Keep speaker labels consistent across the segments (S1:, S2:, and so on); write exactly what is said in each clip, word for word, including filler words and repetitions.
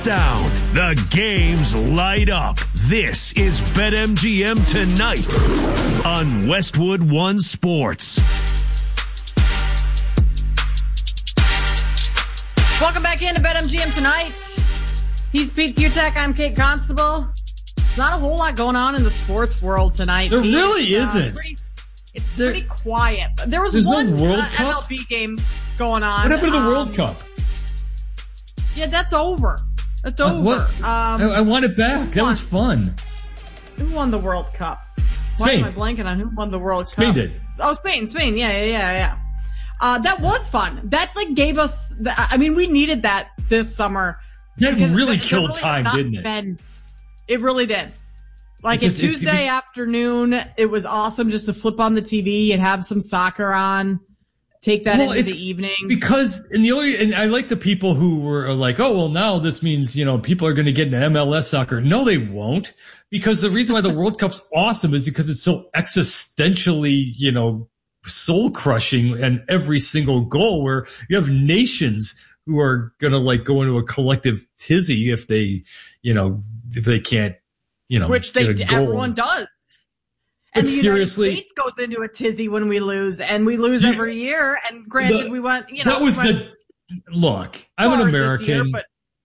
S1: Down. The games light up. This is BetMGM Tonight on Westwood One Sports.
S2: Welcome back into BetMGM Tonight. He's Pete Futek. I'm Kate Constable. Not a whole lot going on in the sports world tonight.
S3: There
S2: Pete.
S3: really
S2: uh,
S3: isn't.
S2: Pretty, it's
S3: there,
S2: pretty quiet. There was
S3: there's
S2: one
S3: no World
S2: uh,
S3: Cup?
S2: M L B game going on.
S3: What happened to the
S2: um,
S3: World Cup?
S2: Yeah, that's over. That's
S3: Uh,
S2: over.
S3: what?
S2: Um,
S3: I, I want it back. That
S2: won?
S3: was fun.
S2: Who won the World Cup? Why
S3: Spain.
S2: am I blanking on who won the World
S3: Spain
S2: Cup?
S3: did.
S2: Oh, Spain, Spain. Yeah, yeah, yeah, yeah. Uh, that was fun. That like gave us. The, I mean, we needed that this summer.
S3: That
S2: because
S3: really
S2: there-
S3: killed
S2: there really
S3: time,
S2: has not
S3: didn't it?
S2: Been, it really did. Like
S3: It just-
S2: a
S3: it-
S2: Tuesday
S3: it-
S2: afternoon, it was awesome just to flip on the T V and have some soccer on. Take that
S3: Well,
S2: into
S3: it's
S2: the evening.
S3: Because, and the only, and I like the people who were like, oh, well, now this means, you know, people are going to get into M L S soccer. No, they won't. Because the reason why the World Cup's awesome is because it's so existentially, you know, soul crushing and every single goal where you have nations who are going to like go into a collective tizzy if they, you know, if they can't, you know,
S2: Which they,
S3: get a goal.
S2: everyone does. And
S3: But
S2: the
S3: seriously-
S2: United States goes into a tizzy when we lose, and we lose
S3: You-
S2: every year. And granted,
S3: The-
S2: we went, you know,
S3: that was
S2: we went
S3: the, look, I'm an
S2: far this
S3: American.
S2: year, but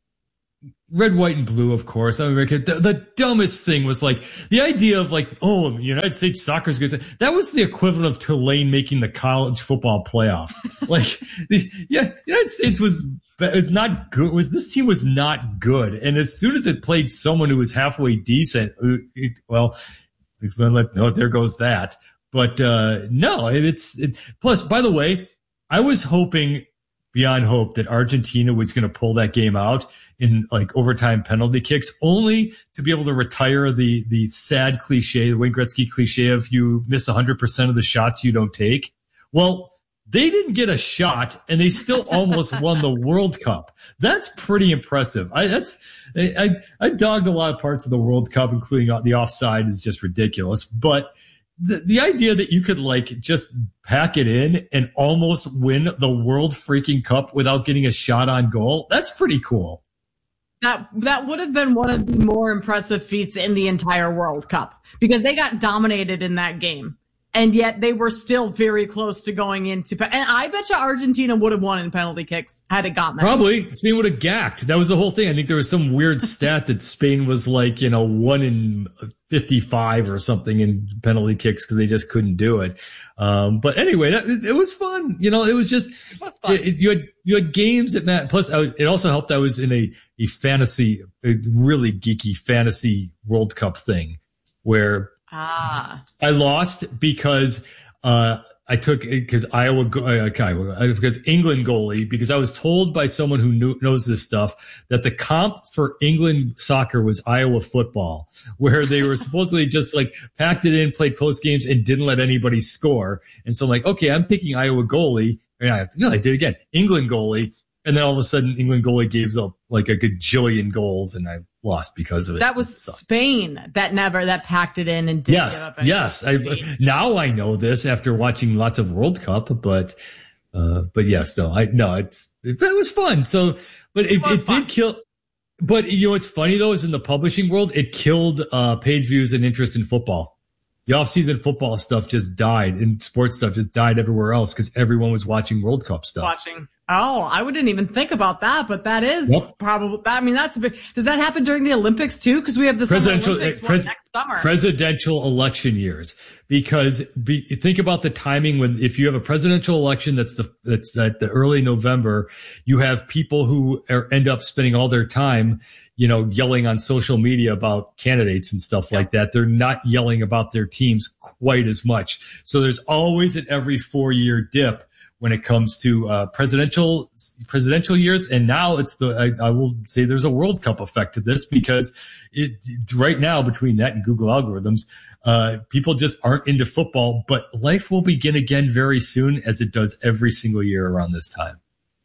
S3: Red, white, and blue, of course. I'm American. The, the dumbest thing was like the idea of like, oh, United States soccer is good. That was the equivalent of Tulane making the college football playoff. Like, the, yeah, United States was was not good. Was this team was not good, and as soon as it played someone who was halfway decent, it, well, it's been like, oh, there goes that. But uh no, it, it's it, plus. By the way, I was hoping beyond hope that Argentina was going to pull that game out in like overtime penalty kicks, only to be able to retire the the sad cliche, the Wayne Gretzky cliche of you miss one hundred percent of the shots you don't take. Well, they didn't get a shot, and they still almost won the World Cup. That's pretty impressive. I that's I, I I dogged a lot of parts of the World Cup, including the offside, is just ridiculous. But the the idea that you could like just pack it in and almost win the World freaking Cup without getting a shot on goal, that's pretty cool.
S2: that that would have been one of the more impressive feats in the entire World Cup because they got dominated in that game. And yet they were still very close to going into, and I bet you Argentina would have won in penalty kicks had it gotten that.
S3: Probably Spain would have gacked. That was the whole thing. I think there was some weird stat that Spain was like, you know, one in fifty-five or something in penalty kicks because they just couldn't do it. Um, but anyway, that, it, it was fun. You know, it was just,
S2: It was fun.
S3: it, it, you had, you had games that Matt, plus I, it also helped I was in a, a fantasy, a really geeky fantasy World Cup thing where
S2: Ah.
S3: I lost because uh I took because Iowa go- uh, okay, because England goalie, because I was told by someone who knew, knows this stuff that the comp for England soccer was Iowa football, where they were supposedly just like packed it in, played close games, and didn't let anybody score. And so I'm like, okay, I'm picking Iowa goalie. And I, you know, I did again, England goalie. And then all of a sudden, England goalie gave up like a gajillion goals, and I lost because of it.
S2: That was Spain that never, that packed it in and didn't
S3: Yes,
S2: give up any
S3: yes. I,
S2: lead.
S3: now I know this after watching lots of World Cup, but, uh, but yes, no, I, no, it's, it, it was fun. So, but it,
S2: It was
S3: it
S2: fun.
S3: did kill, but you know, what's funny though is in the publishing world, it killed, uh, page views and interest in football. The off-season football stuff just died, and sports stuff just died everywhere else because everyone was watching World Cup stuff.
S2: Watching. Oh, I wouldn't even think about that, but that is
S3: Yep.
S2: probably, I mean, that's a big, does that happen during the Olympics too? Because we have the Summer
S3: Presidential,
S2: Olympics
S3: uh,
S2: one
S3: pres-
S2: next summer.
S3: presidential election years, because be, think about the timing when, if you have a presidential election that's the, that's at the early November, you have people who are, end up spending all their time, you know, yelling on social media about candidates and stuff like that. They're not yelling about their teams quite as much. So there's always an every four year dip when it comes to uh, presidential presidential years, and now it's the I, I will say there's a World Cup effect to this because it right now between that and Google algorithms, uh, people just aren't into football. But life will begin again very soon, as it does every single year around this time.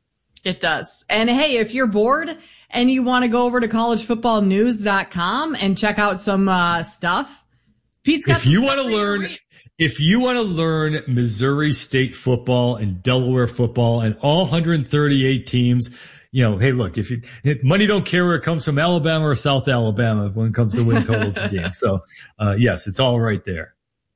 S2: It does. And hey, if you're bored and you want to go over to college football news dot com and check out some uh, stuff, Pete's got
S3: If
S2: some
S3: you
S2: stuff
S3: want to
S2: for you
S3: learn.
S2: read.
S3: If you want to learn Missouri State football and Delaware football and all one hundred thirty-eight teams, you know, hey, look, if you, money don't care where it comes from, Alabama or South Alabama when it comes to win totals of games. So, uh, yes, it's all right there.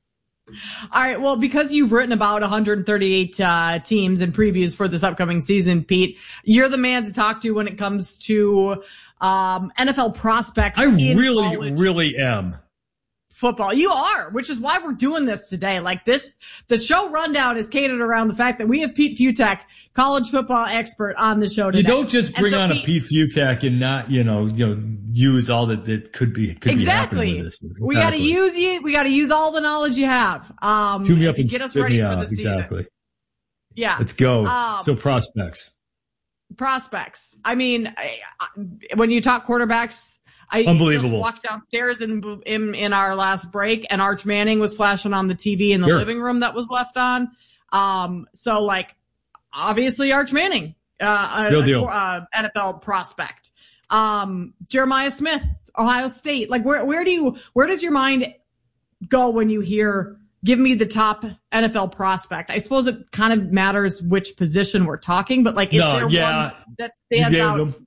S2: All right. Well, because you've written about one hundred thirty-eight uh, teams and previews for this upcoming season, Pete, you're the man to talk to when it comes to um, N F L prospects.
S3: I
S2: in
S3: really, really am.
S2: Football. You are, which is why we're doing this today. Like this, the show rundown is catered around the fact that we have Pete Fiutak, college football expert, on the show today.
S3: You don't just bring so
S2: on
S3: Pete, a Pete Fiutak and not, you know, you know, use all that that could be could
S2: exactly.
S3: be happening with this. Exactly.
S2: We got to use you. We got to use all the knowledge you have um,
S3: Chew me up
S2: to
S3: and
S2: get us
S3: spit
S2: ready
S3: me
S2: for
S3: out.
S2: the season.
S3: Exactly.
S2: Yeah.
S3: Let's go.
S2: Um,
S3: so prospects.
S2: Prospects. I mean, I, I, when you talk quarterbacks. I
S3: Unbelievable.
S2: just walked downstairs in, in in our last break, and Arch Manning was flashing on the T V in the
S3: sure.
S2: living room that was left on. Um, so like, obviously Arch Manning, uh,
S3: Real
S2: a,
S3: deal.
S2: a, a N F L prospect. Um, Jeremiah Smith, Ohio State. Like, where where do you where does your mind go when you hear give me the top N F L prospect? I suppose it kind of matters which position we're talking, but like, is
S3: no,
S2: there
S3: yeah.
S2: one that stands out?
S3: Them.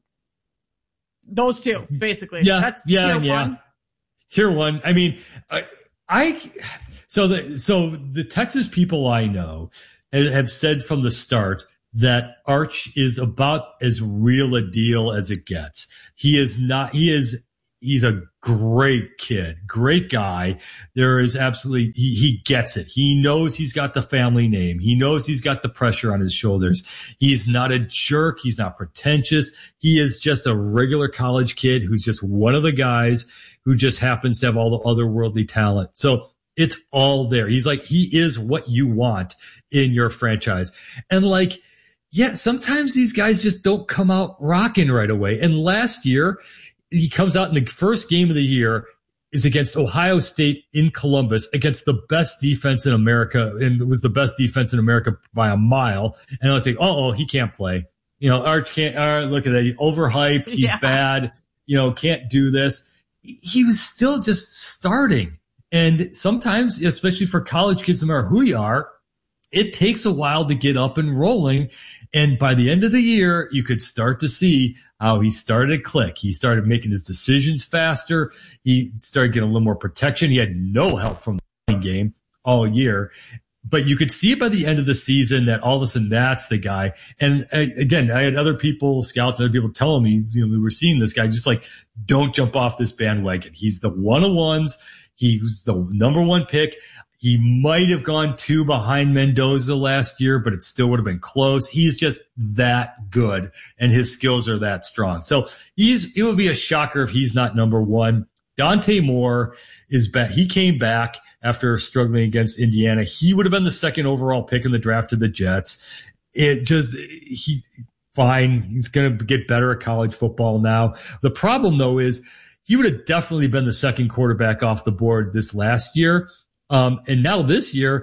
S2: Those two, basically.
S3: Yeah,
S2: That's
S3: yeah,
S2: tier
S3: yeah.
S2: one.
S3: Tier one. I mean, I, I, so the, so the Texas people I know have said from the start that Arch is about as real a deal as it gets. He is not, he is, he's a great kid, great guy. There is absolutely, he, he gets it. He knows he's got the family name. He knows he's got the pressure on his shoulders. He's not a jerk. He's not pretentious. He is just a regular college kid who's just one of the guys who just happens to have all the otherworldly talent. So it's all there. He's like, he is what you want in your franchise. And like, yeah, sometimes these guys just don't come out rocking right away. And last year, he comes out in the first game of the year is against Ohio State in Columbus against the best defense in America, and it was the best defense in America by a mile. And I was like, oh, he can't play. You know, Arch can't, uh, look at that. He's overhyped. He's
S2: Yeah.
S3: bad. You know, can't do this. He was still just starting. And sometimes, especially for college kids, no matter who you are, it takes a while to get up and rolling. And by the end of the year, you could start to see how he started to click. He started making his decisions faster. He started getting a little more protection. He had no help from the game all year. But you could see by the end of the season that all of a sudden that's the guy. And uh, again, I had other people, scouts, other people telling me, you know, we were seeing this guy, just like, don't jump off this bandwagon. He's the one-on-ones. He was the number one pick. He might have gone two behind Mendoza last year, but it still would have been close. He's just that good, and his skills are that strong. So he's, it would be a shocker if he's not number one. Dante Moore is back. He came back after struggling against Indiana. He would have been the second overall pick in the draft to the Jets. It just, he, fine. He's going to get better at college football now. The problem though is he would have definitely been the second quarterback off the board this last year. Um, and now this year,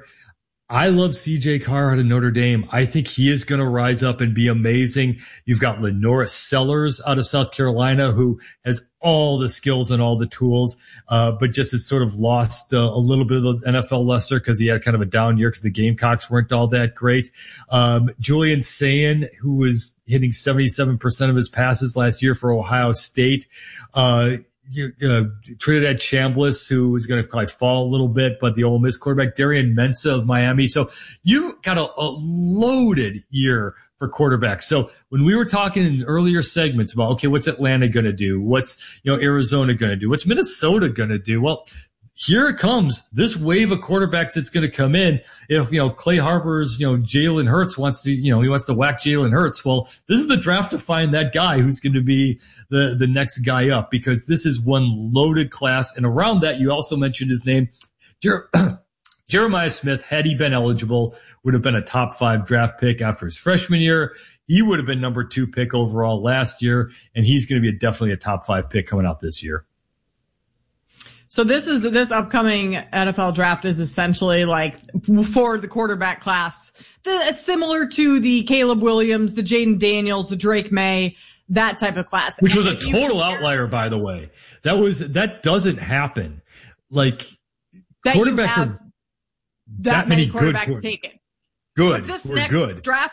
S3: I love C J Carr out of Notre Dame. I think he is going to rise up and be amazing. You've got Lenora Sellers out of South Carolina, who has all the skills and all the tools, uh, but just has sort of lost uh, a little bit of the N F L luster because he had kind of a down year because the Gamecocks weren't all that great. Um, Julian Sayin, who was hitting seventy-seven percent of his passes last year for Ohio State. Uh, You, uh, Trinidad Chambliss, who is going to probably fall a little bit, but the Ole Miss quarterback, Darian Mensa of Miami. So you got a, a loaded year for quarterbacks. So when we were talking in earlier segments about, okay, what's Atlanta going to do? What's, you know, Arizona going to do? What's Minnesota going to do? Well, here it comes, this wave of quarterbacks that's going to come in. If, you know, Clay Harper's, you know, Jalen Hurts wants to, you know, he wants to whack Jalen Hurts. Well, this is the draft to find that guy who's going to be the, the next guy up, because this is one loaded class. And around that, you also mentioned his name, Jer- Jeremiah Smith, had he been eligible, would have been a top five draft pick after his freshman year. He would have been number two pick overall last year, and he's going to be a, definitely a top five pick coming out this year.
S2: So this is, this upcoming N F L draft is essentially like for the quarterback class. It's similar to the Caleb Williams, the Jaden Daniels, the Drake May, that type of class.
S3: Which was a total outlier, by the way. That was, that doesn't happen. Like,
S2: that
S3: quarterbacks are
S2: that, that many quarterbacks taken.
S3: Good.
S2: But this
S3: We're
S2: next
S3: good.
S2: draft will,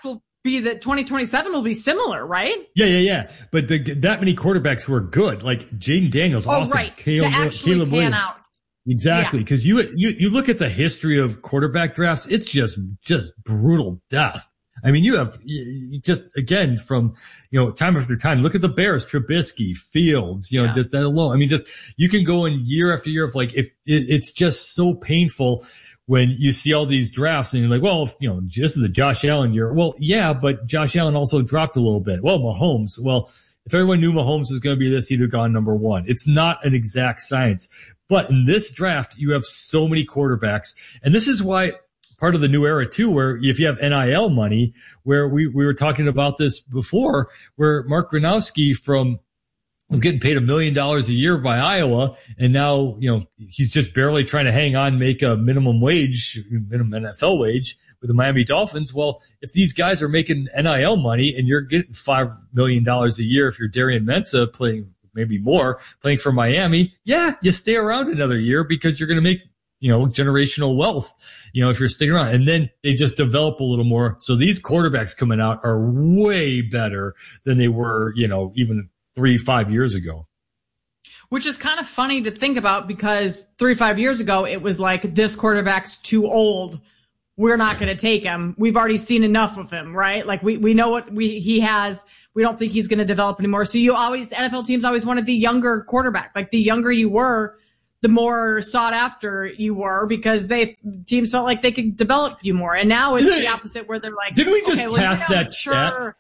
S2: be that twenty twenty-seven will be similar, right?
S3: Yeah, yeah, yeah. But the, that many quarterbacks who are good, like Jaden Daniels,
S2: oh,
S3: awesome.
S2: right.
S3: Caleb,
S2: to actually
S3: Caleb
S2: pan
S3: Williams.
S2: out.
S3: Exactly, because yeah. you, you you look at the history of quarterback drafts, it's just just brutal death. I mean, you have you just again from you know time after time. Look at the Bears, Trubisky, Fields, you know, yeah. just that alone. I mean, just you can go in year after year of like if it, it's just so painful when you see all these drafts and you're like, well, if, you know, this is a Josh Allen year. Well, yeah, but Josh Allen also dropped a little bit. Well, Mahomes. Well, if everyone knew Mahomes was going to be this, he'd have gone number one. It's not an exact science. But in this draft, you have so many quarterbacks. And this is why part of the new era, too, where if you have N I L money, where we, we were talking about this before, where Mark Gronowski from was getting paid a million dollars a year by Iowa. And now, you know, he's just barely trying to hang on, make a minimum wage, minimum N F L wage with the Miami Dolphins. Well, if these guys are making N I L money and you're getting five million dollars a year, if you're Darian Mensah playing maybe more, playing for Miami, yeah, you stay around another year because you're going to make, you know, generational wealth, you know, if you're sticking around. And then they just develop a little more. So these quarterbacks coming out are way better than they were, you know, even three, five years ago.
S2: Which is kind of funny to think about because three, five years ago, it was like, this quarterback's too old. We're not going to take him. We've already seen enough of him, right? Like we, we know what we, he has. We don't think he's going to develop anymore. So you always, N F L teams always wanted the younger quarterback. Like the younger you were, the more sought after you were because they, teams felt like they could develop you more. And now it's the opposite where they're like,
S3: didn't we just
S2: okay, well,
S3: pass that
S2: sure.
S3: stat?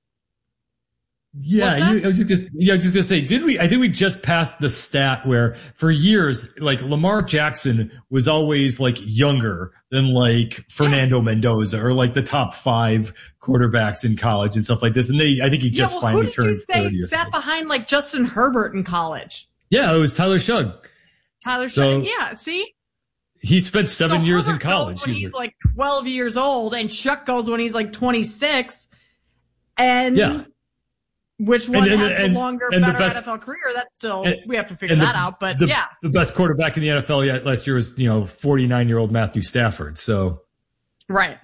S3: Yeah, you, I was just, yeah, I was just gonna say, did we? I think we just passed the stat where for years, like Lamar Jackson was always like younger than like Fernando yeah. Mendoza or like the top five quarterbacks in college and stuff like this. And they, I think he just
S2: yeah, well,
S3: finally
S2: who did
S3: turned
S2: you say
S3: thirty. Or
S2: sat
S3: something.
S2: behind like Justin Herbert in college?
S3: Yeah, it was Tyler Shugg.
S2: Tyler
S3: so,
S2: Shugg. Yeah, see.
S3: He spent seven
S2: so
S3: years
S2: Herbert
S3: in college.
S2: Goes when he's like twelve years old, and Shugg goes when he's like twenty-six. And
S3: yeah.
S2: Which one
S3: and, and,
S2: has
S3: and,
S2: the longer,
S3: and
S2: better
S3: the best,
S2: N F L career? That's still,
S3: and,
S2: we have to figure that
S3: the,
S2: out. But
S3: the,
S2: yeah.
S3: The best quarterback in the N F L yet last year was, you know, forty-nine-year-old Matthew Stafford. So.
S2: Right.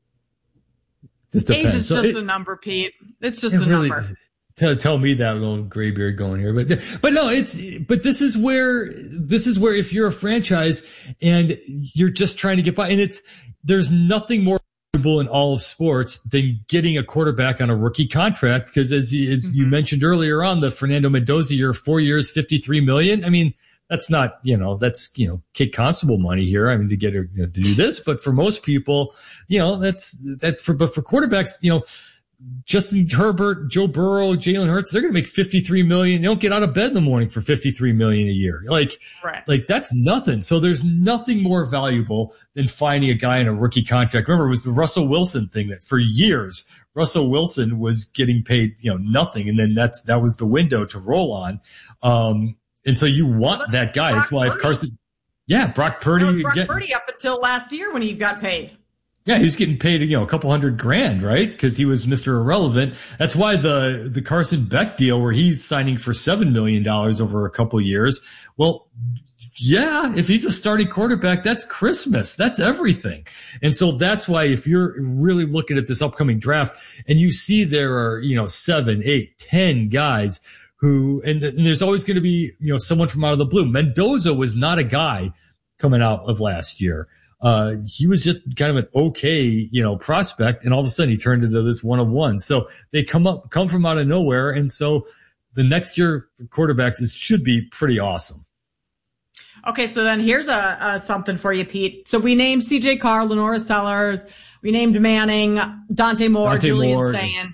S3: Just
S2: Age is
S3: so
S2: just
S3: it,
S2: a number, Pete. It's just
S3: it
S2: a
S3: really,
S2: number.
S3: Tell, tell me that little gray beard going here. But, but no, it's, but this is where, this is where if you're a franchise and you're just trying to get by, and it's, there's nothing more in all of sports than getting a quarterback on a rookie contract. Because as you, as mm-hmm. you mentioned earlier on, the Fernando Mendoza year, four years, fifty-three million. I mean, that's not, you know, that's, you know, Kate Constable money here. I mean, to get her you know, to do this, but for most people, you know, that's that for, but for quarterbacks, you know, Justin Herbert, Joe Burrow, Jalen Hurts, they're going to make fifty-three million. They don't get out of bed in the morning for fifty-three million a year. Like,
S2: right.
S3: like that's nothing. So there's nothing more valuable than finding a guy in a rookie contract. Remember, it was the Russell Wilson thing that for years, Russell Wilson was getting paid, you know, nothing. And then that's, that was the window to roll on. Um, and so you want well, that guy.
S2: Brock
S3: That's why
S2: Purdy.
S3: if Carson, yeah, Brock Purdy,
S2: Brock
S3: get,
S2: Purdy up until last year when he got paid.
S3: Yeah, he was getting paid, you know, a couple hundred grand, right? Because he was Mister Irrelevant. That's why the the Carson Beck deal, where he's signing for seven million dollars over a couple years. Well, yeah, if he's a starting quarterback, that's Christmas. That's everything. And so that's why if you're really looking at this upcoming draft and you see there are, you know, seven, eight, ten guys who, and, and there's always going to be, you know, someone from out of the blue. Mendoza was not a guy coming out of last year. Uh, he was just kind of an okay, you know, prospect, and all of a sudden he turned into this one of one. So they come up, come from out of nowhere, and so the next year for quarterbacks is should be pretty awesome.
S2: Okay, so then here's a, a something for you, Pete. So we named C J Carr, Lenora Sellers, we named Manning, Dante Moore,
S3: Dante
S2: Julian
S3: Moore.
S2: Sayin.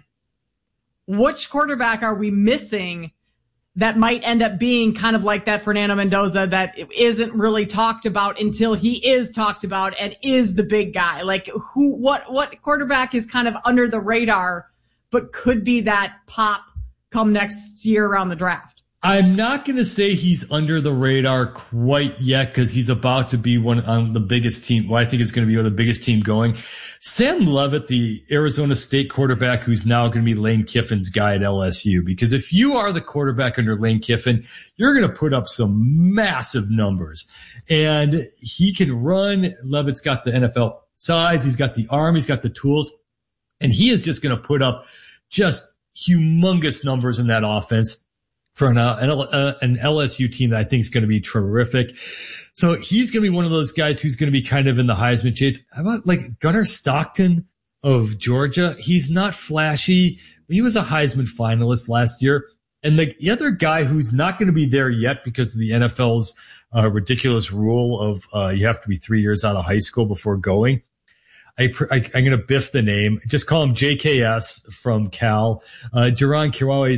S2: Which quarterback are we missing that might end up being kind of like that Fernando Mendoza that isn't really talked about until he is talked about and is the big guy? Like who, what, what quarterback is kind of under the radar, but could be that pop come next year around the draft?
S3: I'm not going to say he's under the radar quite yet because he's about to be one on the biggest team. Well, I think it's going to be the biggest team going. Sam Levitt, the Arizona State quarterback, who's now going to be Lane Kiffin's guy at L S U. Because if you are the quarterback under Lane Kiffin, you're going to put up some massive numbers. And he can run. Levitt's got the N F L size. He's got the arm. He's got the tools. And he is just going to put up just humongous numbers in that offense for an, uh, an, uh, an L S U team that I think is going to be terrific. So he's going to be one of those guys who's going to be kind of in the Heisman chase. How about like Gunnar Stockton of Georgia? He's not flashy. He was a Heisman finalist last year. And the, the other guy who's not going to be there yet because of the N F L's uh, ridiculous rule of uh, you have to be three years out of high school before going. I, I, I'm going to biff the name. Just call him J K S from Cal. Uh, Duran Kiwawe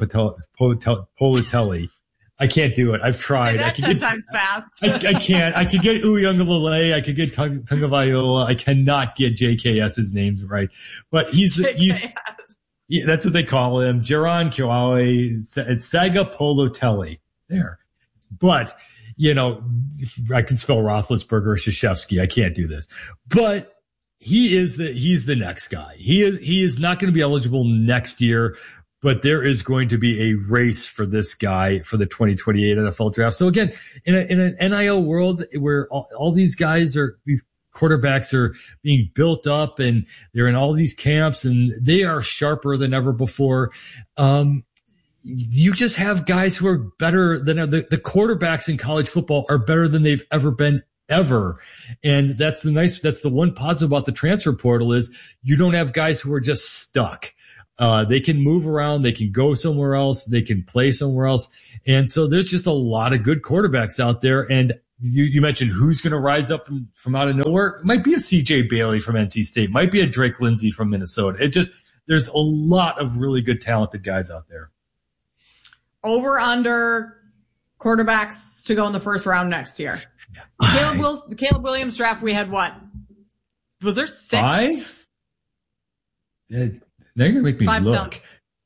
S3: Politelli. I can't do it. I've tried.
S2: That's
S3: I can
S2: ten
S3: get,
S2: times fast.
S3: I, I can't. I could get Uyunglele. I could get Tung- Tungavailoa. I cannot get J K S's names right. But he's he's yeah, that's what they call him. Duran Kiwawe. It's Saga Politelli. There. But, you know, I can spell Roethlisberger or Krzyzewski. I can't do this. But he is the he's the next guy. He is he is not going to be eligible next year, but there is going to be a race for this guy for the twenty twenty-eight N F L draft. So again, in a, in an N I L world where all, all these guys are these quarterbacks are being built up and they're in all these camps and they are sharper than ever before. Um, you just have guys who are better than the, the quarterbacks in college football are better than they've ever been. Ever. And that's the nice, that's the one positive about the transfer portal is you don't have guys who are just stuck. Uh, they can move around. They can go somewhere else. They can play somewhere else. And so there's just a lot of good quarterbacks out there. And you, you mentioned who's going to rise up from, from out of nowhere. It might be a C J Bailey from N C State. Might be a Drake Lindsey from Minnesota. It just, there's a lot of really good talented guys out there.
S2: Over under quarterbacks to go in the first round next year. Caleb, Wills, the Caleb Williams draft, we had what? Was there six?
S3: Five? They're going to make me
S2: Five
S3: look.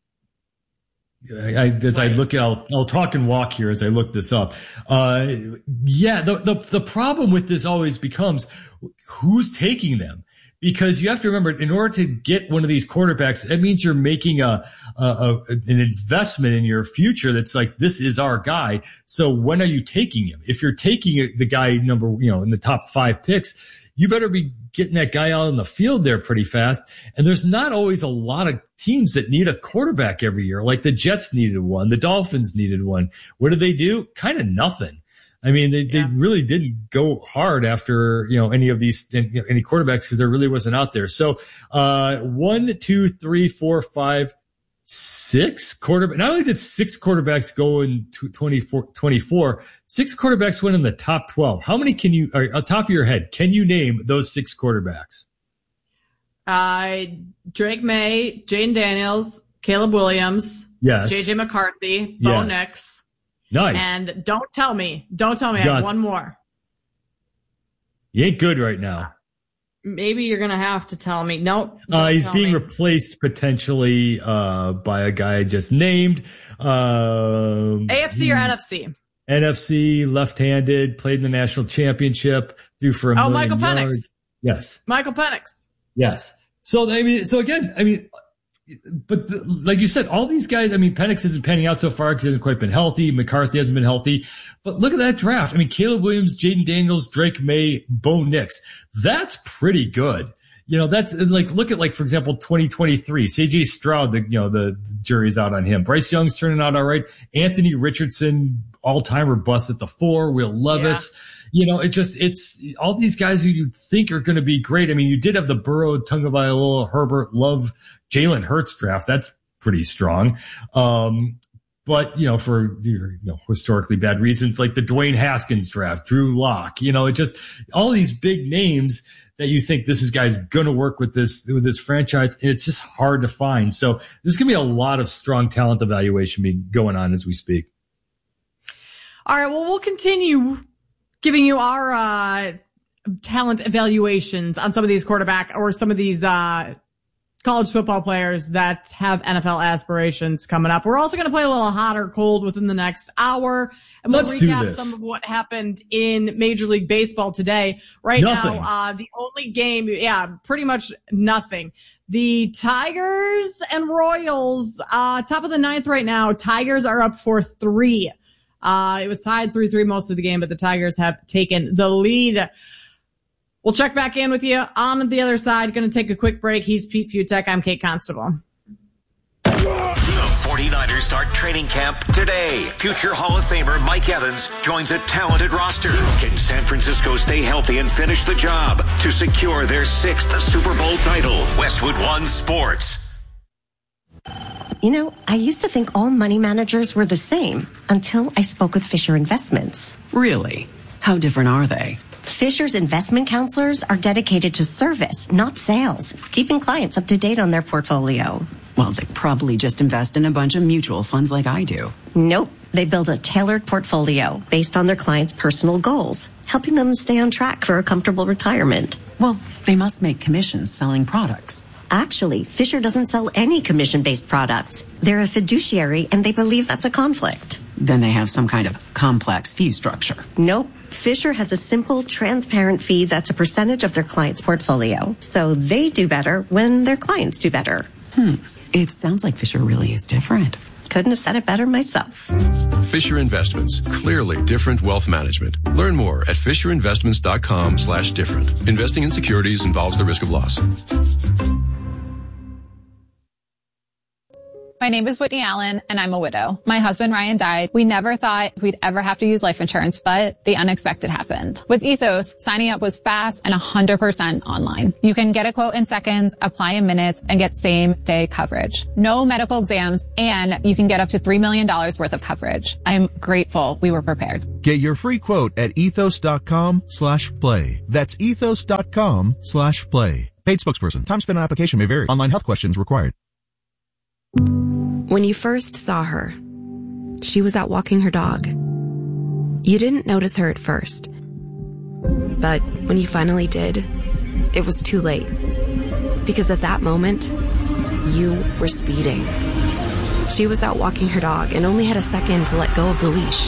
S3: I, I, as I look, I'll, I'll talk and walk here as I look this up. Uh, yeah, the, the, the problem with this always becomes who's taking them? Because you have to remember, in order to get one of these quarterbacks, it means you're making a, a, a an investment in your future. That's like, this is our guy. So when are you taking him? If you're taking the guy number, you know, in the top five picks, you better be getting that guy out on the field there pretty fast. And there's not always a lot of teams that need a quarterback every year. Like the Jets needed one, the Dolphins needed one. What did they do? Kind of nothing. I mean, they, yeah. they really didn't go hard after, you know, any of these, any quarterbacks because there really wasn't out there. So, uh, one, two, three, four, five, six quarterbacks. Not only did six quarterbacks go in twenty-four, twenty-four, six quarterbacks went in the top twelve. How many can you, or on top of your head, can you name those six quarterbacks?
S2: Uh, Drake May, Jayden Daniels, Caleb Williams.
S3: Yes.
S2: J J McCarthy, Bo
S3: yes.
S2: Nix.
S3: Nice.
S2: And don't tell me, don't tell me I
S3: God.
S2: have one more.
S3: You ain't good right now.
S2: Maybe you're going to have to tell me. Nope.
S3: Uh, he's being
S2: me.
S3: replaced potentially, uh, by a guy I just named. Um,
S2: A F C or N F C?
S3: N F C, left-handed, played in the national championship, threw for a
S2: oh,
S3: million
S2: Michael
S3: yards.
S2: Penix.
S3: Yes.
S2: Michael Penix.
S3: Yes. So, I mean, so again, I mean, but the, like you said, all these guys, I mean, Penix isn't panning out so far because he hasn't quite been healthy. McCarthy hasn't been healthy. But look at that draft. I mean, Caleb Williams, Jayden Daniels, Drake May, Bo Nix. That's pretty good. You know, that's like, look at like, for example, twenty twenty-three, C J Stroud, the, you know, the, the jury's out on him. Bryce Young's turning out all right. Anthony Richardson, all-timer bust at the four. Will Levis. Yeah. You know, it just, it's all these guys who you think are going to be great. I mean, you did have the Burrow, Tagovailoa, Herbert, Love, Jalen Hurts draft. That's pretty strong. Um, but, you know, for you know, historically bad reasons, like the Dwayne Haskins draft, Drew Lock, you know, it just, all these big names that you think this is guy's going to work with this, with this franchise. And it's just hard to find. So there's going to be a lot of strong talent evaluation being going on as we speak.
S2: All right. Well, we'll continue giving you our, uh, talent evaluations on some of these quarterback or some of these, uh, college football players that have N F L aspirations coming up. We're also going to play a little hot or cold within the next hour. And we'll
S3: Let's
S2: recap
S3: do this.
S2: some of what happened in Major League Baseball today. Right
S3: Nothing.
S2: now, uh, the only game, yeah, pretty much nothing. The Tigers and Royals, uh, top of the ninth right now. Tigers are up for three. Uh, it was tied three three most of the game, but the Tigers have taken the lead. We'll check back in with you on the other side. Going to take a quick break. He's Pete Fiutek. I'm Kate Constable.
S4: The forty-niners start training camp today. Future Hall of Famer Mike Evans joins a talented roster. Can San Francisco stay healthy and finish the job to secure their sixth Super Bowl title? Westwood One Sports.
S5: You know, I used to think all money managers were the same until I spoke with Fisher Investments.
S6: Really? How different are they?
S5: Fisher's investment counselors are dedicated to service, not sales, keeping clients up to date on their portfolio.
S6: Well, they probably just invest in a bunch of mutual funds like I do.
S5: Nope. They build a tailored portfolio based on their clients' personal goals, helping them stay on track for a comfortable retirement.
S6: Well, they must make commissions selling products.
S5: Actually, Fisher doesn't sell any commission-based products. They're a fiduciary, and they believe that's a conflict.
S6: Then they have some kind of complex fee structure.
S5: Nope. Fisher has a simple, transparent fee that's a percentage of their client's portfolio. So they do better when their clients do better.
S6: Hmm. It sounds like Fisher really is different.
S5: Couldn't have said it better myself.
S7: Fisher Investments. Clearly different wealth management. Learn more at fisherinvestments.com slash different. Investing in securities involves the risk of loss.
S8: My name is Whitney Allen, and I'm a widow. My husband, Ryan, died. We never thought we'd ever have to use life insurance, but the unexpected happened. With Ethos, signing up was fast and one hundred percent online. You can get a quote in seconds, apply in minutes, and get same-day coverage. No medical exams, and you can get up to three million dollars worth of coverage. I'm grateful we were prepared.
S9: Get your free quote at ethos.com slash play. That's ethos.com slash play. Paid spokesperson. Time spent on application may vary. Online health questions required.
S10: When you first saw her, she was out walking her dog. You didn't notice her at first. But when you finally did, it was too late. Because at that moment, you were speeding. She was out walking her dog and only had a second to let go of the leash.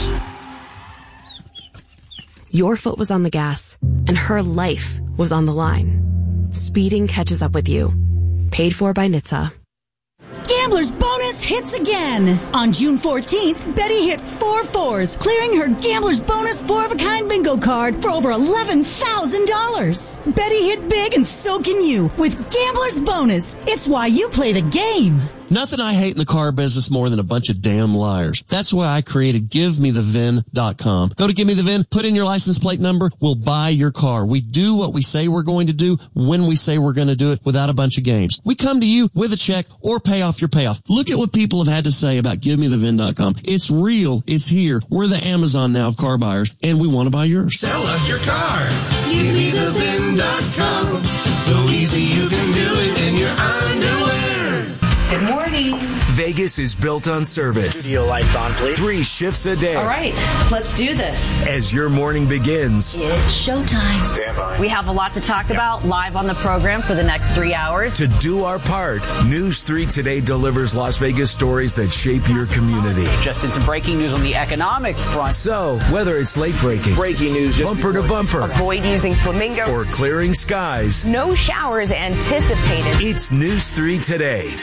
S10: Your foot was on the gas, and her life was on the line. Speeding catches up with you. Paid for by N H T S A.
S11: Gambler's Bonus hits again. On June fourteenth, Betty hit four fours, clearing her Gambler's Bonus four-of-a-kind bingo card for over eleven thousand dollars. Betty hit big, and so can you with Gambler's Bonus. It's why you play the game.
S12: Nothing I hate in the car business more than a bunch of damn liars. That's why I created give me the V I N dot com. Go to Give Me the V I N, put in your license plate number, we'll buy your car. We do what we say we're going to do when we say we're going to do it without a bunch of games. We come to you with a check or pay off your payoff. Look at what people have had to say about Give Me the V I N dot com. It's real. It's here. We're the Amazon now of car buyers, and we want to buy yours.
S13: Sell us your car. Give me the V I N dot com. So easy you can do it in your underwear.
S14: Good morning.
S1: Vegas is built on service.
S15: Studio lights on, please.
S1: Three shifts a day.
S14: All right, let's do this.
S1: As your morning begins.
S14: It's showtime. Stand by. We have a lot to talk about live on the program for the next three hours.
S1: To do our part, News three Today delivers Las Vegas stories that shape your community.
S16: Just in some breaking news on the economic front.
S1: So, whether it's late breaking,
S16: breaking news,
S1: bumper to bumper,
S14: avoid using flamingo,
S1: or clearing skies,
S14: no showers anticipated.
S1: It's News three Today.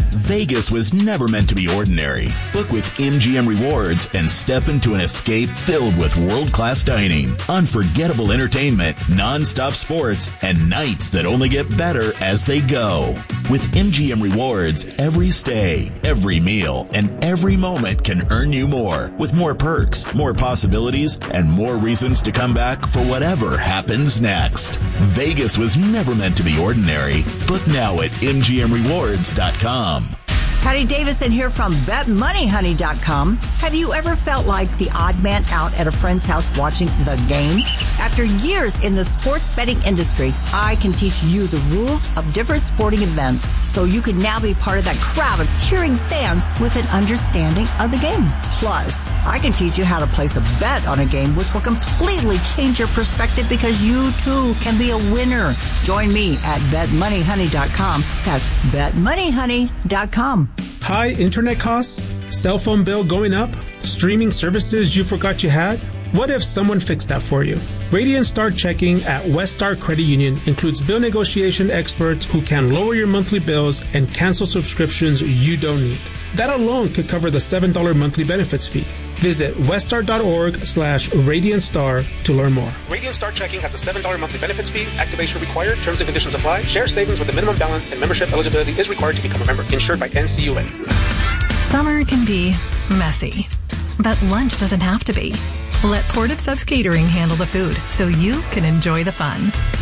S17: Vegas was never meant to be ordinary. Book with M G M Rewards and step into an escape filled with world-class dining, unforgettable entertainment, non-stop sports, and nights that only get better as they go. With M G M Rewards, every stay, every meal, and every moment can earn you more, with more perks, more possibilities, and more reasons to come back for whatever happens next. Vegas was never meant to be ordinary. Book now at M G M rewards dot com.
S18: Patty Davidson here from Bet Money Honey dot com. Have you ever felt like the odd man out at a friend's house watching the game? After years in the sports betting industry, I can teach you the rules of different sporting events so you can now be part of that crowd of cheering fans with an understanding of the game. Plus, I can teach you how to place a bet on a game which will completely change your perspective because you too can be a winner. Join me at Bet Money Honey dot com. That's Bet Money Honey dot com.
S19: High internet costs? Cell phone bill going up? Streaming services you forgot you had? What if someone fixed that for you? Radiant Start Checking at West Star Credit Union includes bill negotiation experts who can lower your monthly bills and cancel subscriptions you don't need. That alone could cover the seven dollars monthly benefits fee. Visit weststar.org slash Radiant Star to learn more. Radiant Star Checking has a seven dollars monthly benefits fee. Activation required. Terms and conditions apply. Share savings with a minimum balance and membership eligibility is required to become a member. Insured by N C U A.
S15: Summer can be messy, but lunch doesn't have to be. Let Port of Subs Catering handle the food so you can enjoy the fun.